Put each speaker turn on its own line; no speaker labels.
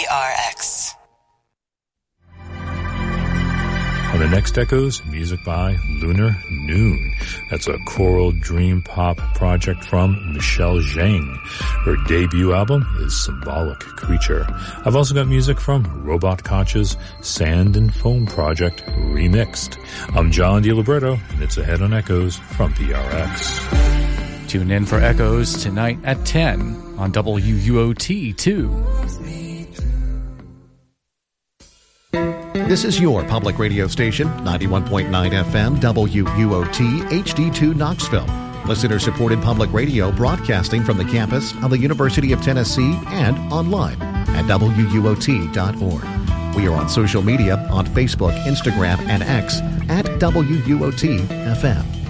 PRX.
On the next Echoes, music by Lunar Noon. That's a choral dream pop project from Michelle Zhang. Her debut album is Symbolic Creature. I've also got music from Robot Koch's Sand and Foam project remixed. I'm John DiLibretto, and it's Ahead on Echoes from PRX.
Tune in for Echoes tonight at 10 on WUOT 2.
This is your public radio station, 91.9 FM, WUOT, HD2 Knoxville. Listener-supported public radio broadcasting from the campus of the University of Tennessee and online at WUOT.org. We are on social media on Facebook, Instagram, and X at WUOT FM.